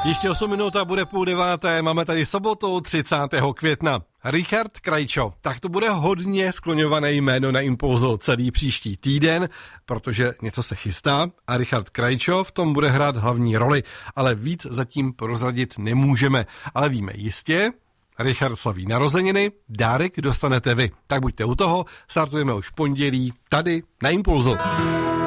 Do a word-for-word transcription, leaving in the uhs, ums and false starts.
Ještě osm minut a bude půl deváté, máme tady sobotu třicátého května. Richard Krajčo, tak to bude hodně skloňované jméno na Impulzu celý příští týden, protože něco se chystá a Richard Krajčo v tom bude hrát hlavní roli, ale víc zatím prozradit nemůžeme. Ale víme jistě, Richard slaví narozeniny, dárek dostanete vy. Tak buďte u toho, startujeme už v pondělí tady na Impulzu.